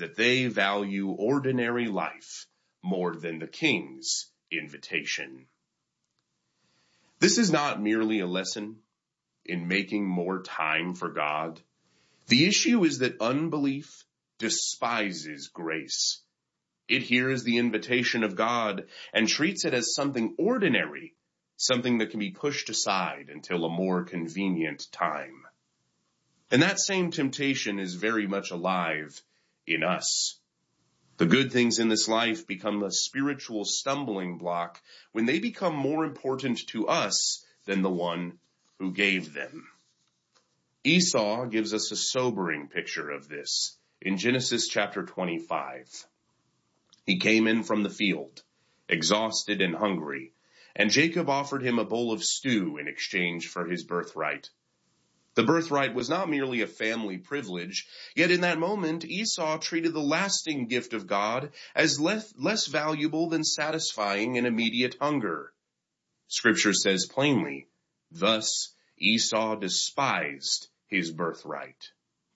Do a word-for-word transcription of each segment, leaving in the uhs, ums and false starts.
that they value ordinary life more than the king's invitation. This is not merely a lesson in making more time for God. The issue is that unbelief despises grace. It hears the invitation of God and treats it as something ordinary, something that can be pushed aside until a more convenient time. And that same temptation is very much alive in us. The good things in this life become a spiritual stumbling block when they become more important to us than the one who gave them. Esau gives us a sobering picture of this in Genesis chapter twenty-five. He came in from the field, exhausted and hungry, and Jacob offered him a bowl of stew in exchange for his birthright. The birthright was not merely a family privilege, yet in that moment Esau treated the lasting gift of God as less, less valuable than satisfying an immediate hunger. Scripture says plainly, thus Esau despised his birthright.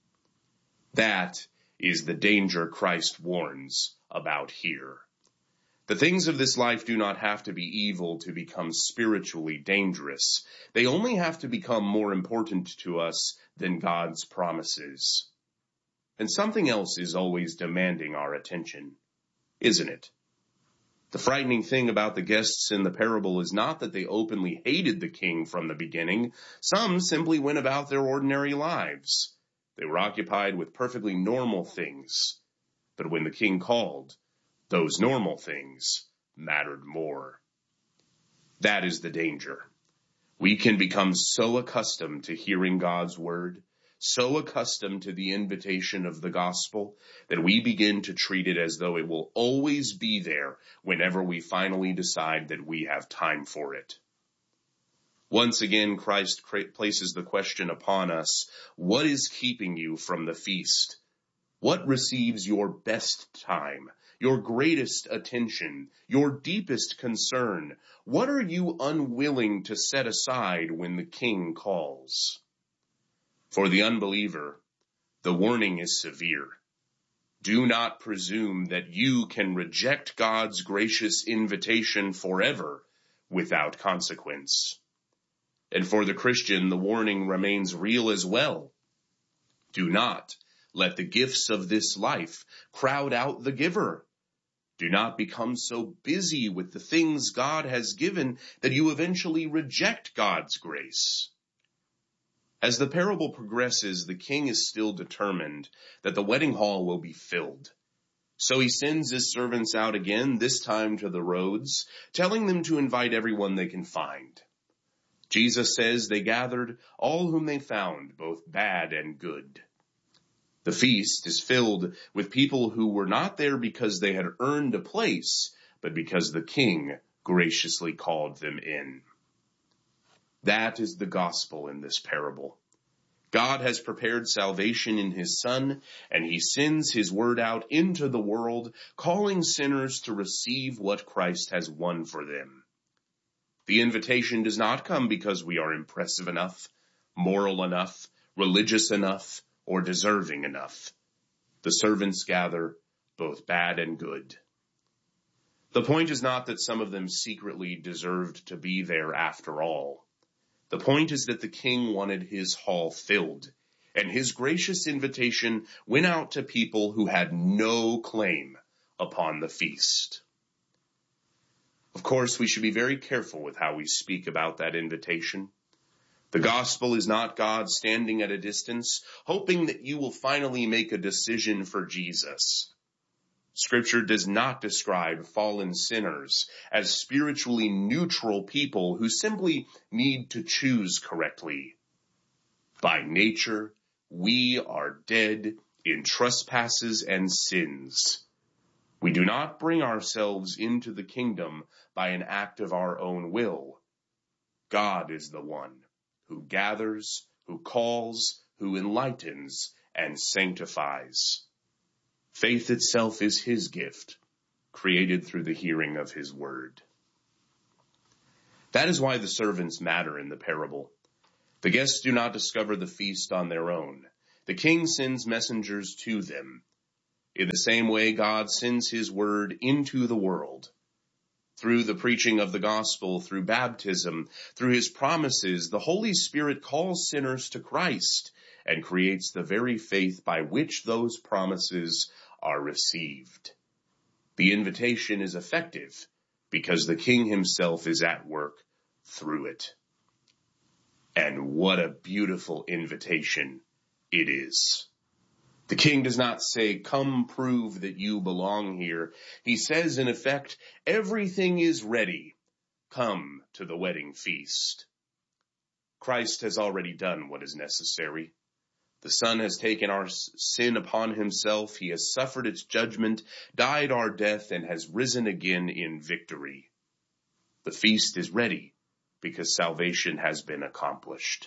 That is the danger Christ warns about here. The things of this life do not have to be evil to become spiritually dangerous. They only have to become more important to us than God's promises. And something else is always demanding our attention, isn't it? The frightening thing about the guests in the parable is not that they openly hated the king from the beginning. Some simply went about their ordinary lives. They were occupied with perfectly normal things. But when the king called, those normal things mattered more. That is the danger. We can become so accustomed to hearing God's word, so accustomed to the invitation of the gospel, that we begin to treat it as though it will always be there whenever we finally decide that we have time for it. Once again, Christ places the question upon us, what is keeping you from the feast? What receives your best time, your greatest attention, your deepest concern? What are you unwilling to set aside when the king calls? For the unbeliever, the warning is severe. Do not presume that you can reject God's gracious invitation forever without consequence. And for the Christian, the warning remains real as well. Do not let the gifts of this life crowd out the giver. Do not become so busy with the things God has given that you eventually reject God's grace. As the parable progresses, the king is still determined that the wedding hall will be filled. So he sends his servants out again, this time to the roads, telling them to invite everyone they can find. Jesus says they gathered all whom they found, both bad and good. The feast is filled with people who were not there because they had earned a place, but because the king graciously called them in. That is the gospel in this parable. God has prepared salvation in his Son, and he sends his word out into the world, calling sinners to receive what Christ has won for them. The invitation does not come because we are impressive enough, moral enough, religious enough, or deserving enough. The servants gather, both bad and good. The point is not that some of them secretly deserved to be there after all. The point is that the king wanted his hall filled, and his gracious invitation went out to people who had no claim upon the feast. Of course, we should be very careful with how we speak about that invitation. The gospel is not God standing at a distance, hoping that you will finally make a decision for Jesus. Scripture does not describe fallen sinners as spiritually neutral people who simply need to choose correctly. By nature, we are dead in trespasses and sins. We do not bring ourselves into the kingdom by an act of our own will. God is the one who gathers, who calls, who enlightens, and sanctifies. Faith itself is his gift, created through the hearing of his word. That is why the servants matter in the parable. The guests do not discover the feast on their own. The king sends messengers to them. In the same way, God sends his word into the world. Through the preaching of the gospel, through baptism, through his promises, the Holy Spirit calls sinners to Christ and creates the very faith by which those promises are received. The invitation is effective because the King himself is at work through it. And what a beautiful invitation it is. The King does not say, "Come prove that you belong here." He says, in effect, everything is ready. Come to the wedding feast. Christ has already done what is necessary. The Son has taken our sin upon himself. He has suffered its judgment, died our death, and has risen again in victory. The feast is ready because salvation has been accomplished.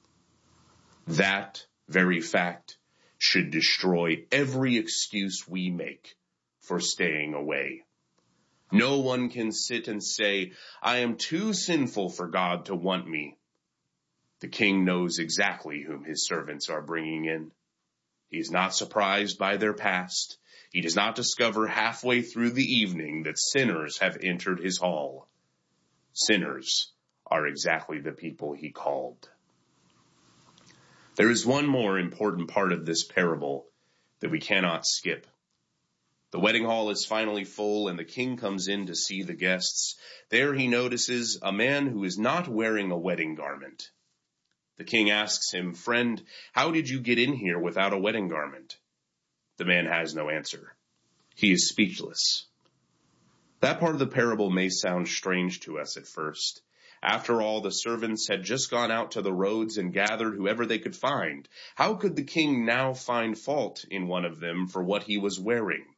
That very fact should destroy every excuse we make for staying away. No one can sit and say, "I am too sinful for God to want me." The King knows exactly whom his servants are bringing in. He is not surprised by their past. He does not discover halfway through the evening that sinners have entered his hall. Sinners are exactly the people he called. There is one more important part of this parable that we cannot skip. The wedding hall is finally full and the King comes in to see the guests. There he notices a man who is not wearing a wedding garment. The King asks him, "Friend, how did you get in here without a wedding garment?" The man has no answer. He is speechless. That part of the parable may sound strange to us at first. After all, the servants had just gone out to the roads and gathered whoever they could find. How could the King now find fault in one of them for what he was wearing?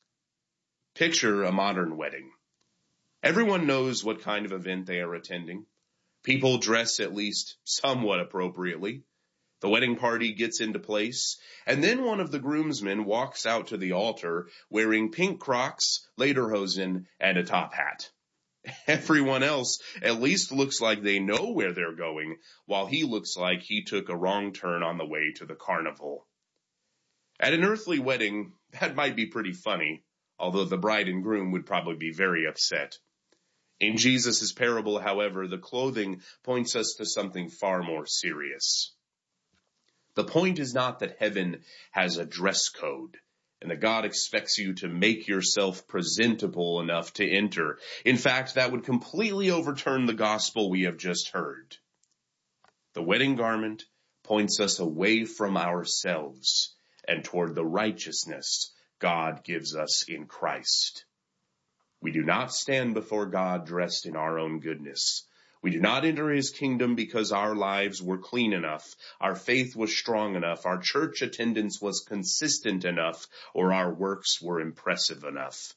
Picture a modern wedding. Everyone knows what kind of event they are attending. People dress at least somewhat appropriately. The wedding party gets into place, and then one of the groomsmen walks out to the altar wearing pink Crocs, lederhosen, and a top hat. Everyone else at least looks like they know where they're going, while he looks like he took a wrong turn on the way to the carnival. At an earthly wedding, that might be pretty funny, although the bride and groom would probably be very upset. In Jesus' parable, however, the clothing points us to something far more serious. The point is not that heaven has a dress code and that God expects you to make yourself presentable enough to enter. In fact, that would completely overturn the gospel we have just heard. The wedding garment points us away from ourselves and toward the righteousness God gives us in Christ. We do not stand before God dressed in our own goodness. We do not enter his kingdom because our lives were clean enough, our faith was strong enough, our church attendance was consistent enough, or our works were impressive enough.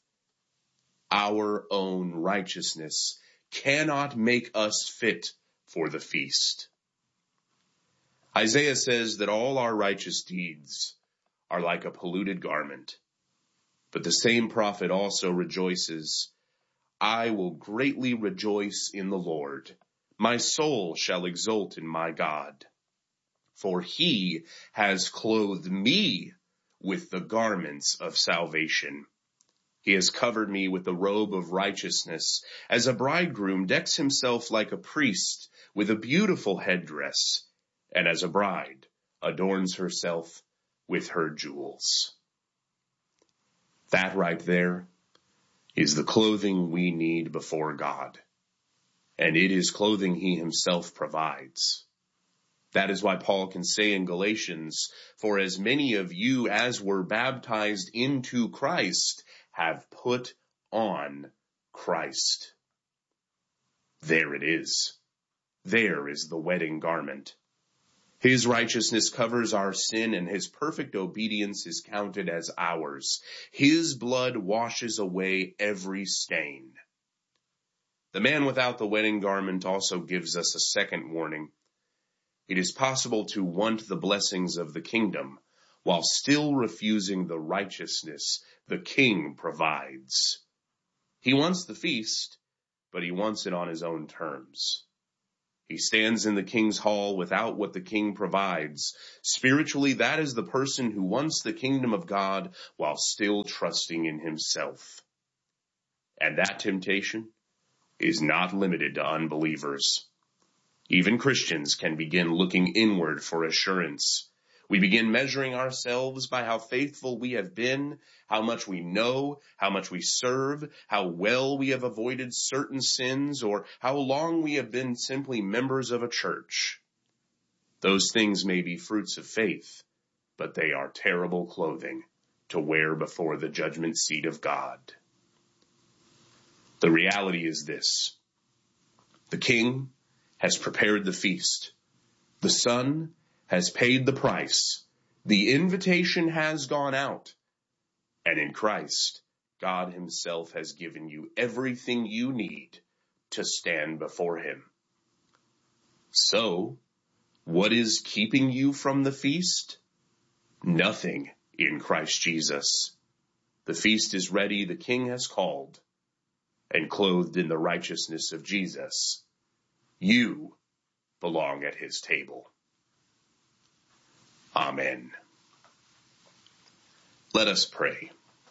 Our own righteousness cannot make us fit for the feast. Isaiah says that all our righteous deeds are like a polluted garment. But the same prophet also rejoices, "I will greatly rejoice in the Lord. My soul shall exult in my God. For he has clothed me with the garments of salvation. He has covered me with the robe of righteousness, as a bridegroom decks himself like a priest with a beautiful headdress, and as a bride adorns herself with her jewels." That right there is the clothing we need before God. And it is clothing he himself provides. That is why Paul can say in Galatians, "For as many of you as were baptized into Christ have put on Christ." There it is. There is the wedding garment. His righteousness covers our sin and his perfect obedience is counted as ours. His blood washes away every stain. The man without the wedding garment also gives us a second warning. It is possible to want the blessings of the kingdom while still refusing the righteousness the King provides. He wants the feast, but he wants it on his own terms. He stands in the king's hall without what the king provides. Spiritually, that is the person who wants the kingdom of God while still trusting in himself. And that temptation is not limited to unbelievers. Even Christians can begin looking inward for assurance. We begin measuring ourselves by how faithful we have been, how much we know, how much we serve, how well we have avoided certain sins, or how long we have been simply members of a church. Those things may be fruits of faith, but they are terrible clothing to wear before the judgment seat of God. The reality is this: the king has prepared the feast. The son has paid the price. The invitation has gone out. And in Christ, God himself has given you everything you need to stand before him. So, what is keeping you from the feast? Nothing in Christ Jesus. The feast is ready, the king has called, and clothed in the righteousness of Jesus, you belong at his table. Amen. Let us pray.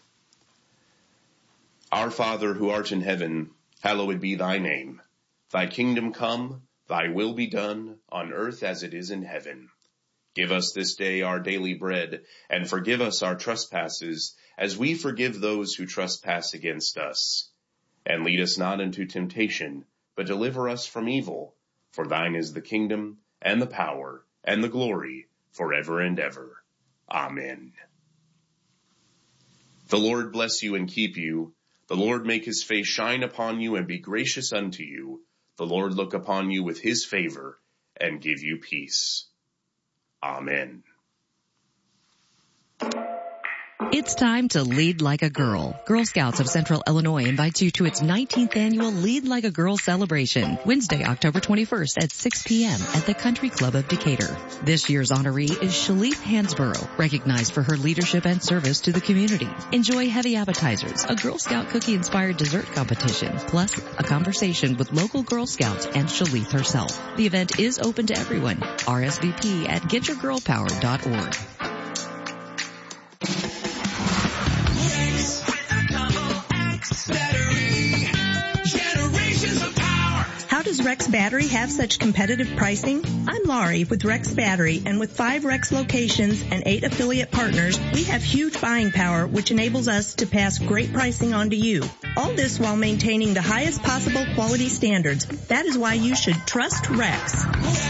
Our Father who art in heaven, hallowed be thy name. Thy kingdom come, thy will be done, on earth as it is in heaven. Give us this day our daily bread, and forgive us our trespasses, as we forgive those who trespass against us. And lead us not into temptation, but deliver us from evil. For thine is the kingdom, and the power, and the glory, forever and ever. Amen. The Lord bless you and keep you. The Lord make his face shine upon you and be gracious unto you. The Lord look upon you with his favor and give you peace. Amen. It's time to lead like a girl. Girl Scouts of Central Illinois invites you to its nineteenth annual Lead Like a Girl celebration, Wednesday, October twenty-first at six p.m. at the Country Club of Decatur. This year's honoree is Shalif Hansborough, recognized for her leadership and service to the community. Enjoy heavy appetizers, a Girl Scout cookie-inspired dessert competition, plus a conversation with local Girl Scouts and Shalif herself. The event is open to everyone. R S V P at get your girl power dot org. How does Rex Battery have such competitive pricing? I'm Laurie with Rex Battery, and with five Rex locations and eight affiliate partners, we have huge buying power, which enables us to pass great pricing on to you. All this while maintaining the highest possible quality standards. That is why you should trust Rex.